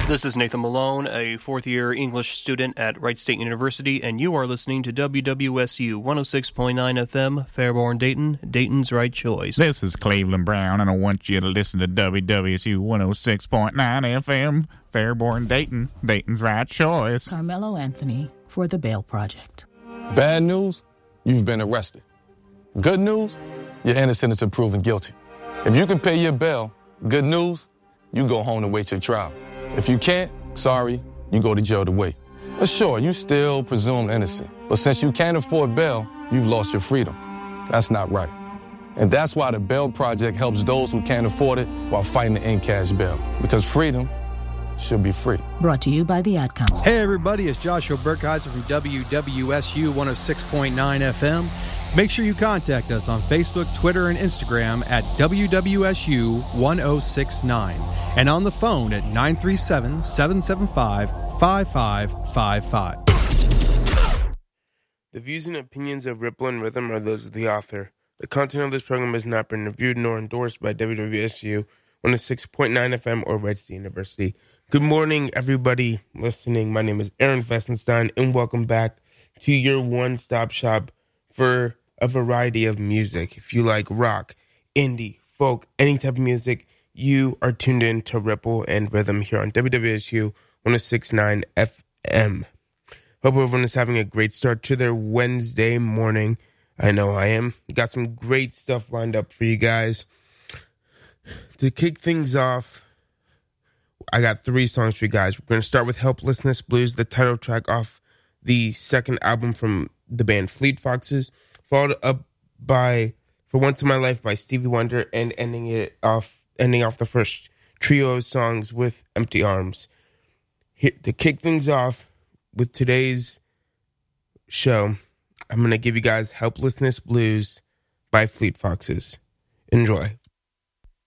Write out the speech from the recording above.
This is Nathan Malone, a fourth-year English student at Wright State University, and you are listening to WWSU 106.9 FM, Fairborn, Dayton, Dayton's right choice. This is Cleveland Brown, and I want you to listen to WWSU 106.9 FM, Fairborn, Dayton, Dayton's right choice. Carmelo Anthony for the Bail Project. Bad news, you've been arrested. Good news, you're innocent until proven guilty. If you can pay your bail, good news, you go home and wait your trial. If you can't, sorry, you go to jail to wait. But sure, you still presumed innocent. But since you can't afford bail, you've lost your freedom. That's not right. And that's why the Bail Project helps those who can't afford it while fighting to end cash bail. Because freedom should be free. Brought to you by the Ad Council. Hey everybody, it's Joshua Burkheiser from WWSU 106.9 FM. Make sure you contact us on Facebook, Twitter, and Instagram at WWSU 1069 and on the phone at 937-775-5555. The views and opinions of Ripple and Rhythm are those of the author. The content of this program has not been reviewed nor endorsed by WWSU 106.9 FM or Wright State University. Good morning, everybody listening. My name is Aaron Festenstein, and welcome back to your one-stop shop for a variety of music. If you like rock, indie, folk, any type of music, you are tuned in to Ripple and Rhythm here on WWSU 106.9 FM. Hope everyone is having a great start to their Wednesday morning. I know I am. Got some great stuff lined up for you guys. To kick things off, I got 3 songs for you guys. We're going to start with Helplessness Blues, the title track off the second album from the band Fleet Foxes, followed up by For Once in My Life by Stevie Wonder, and ending off the first trio of songs with Empty Arms. Here, to kick things off with today's show, I'm going to give you guys Helplessness Blues by Fleet Foxes. Enjoy.